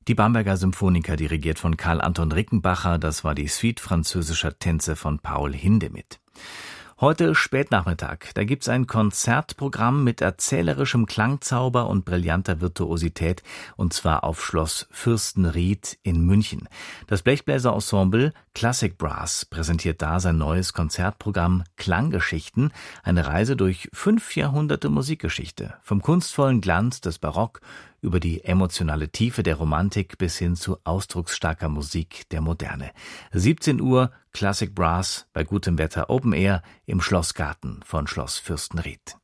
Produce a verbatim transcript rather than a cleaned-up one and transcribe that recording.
Die Bamberger Symphoniker, dirigiert von Karl Anton Rickenbacher, das war die Suite französischer Tänze von Paul Hindemith. Heute Spätnachmittag, da gibt's ein Konzertprogramm mit erzählerischem Klangzauber und brillanter Virtuosität, und zwar auf Schloss Fürstenried in München. Das Blechbläserensemble Classic Brass präsentiert da sein neues Konzertprogramm Klanggeschichten, eine Reise durch fünf Jahrhunderte Musikgeschichte, vom kunstvollen Glanz des Barock über die emotionale Tiefe der Romantik bis hin zu ausdrucksstarker Musik der Moderne. siebzehn Uhr Classic Brass bei gutem Wetter Open Air im Schlossgarten von Schloss Fürstenried.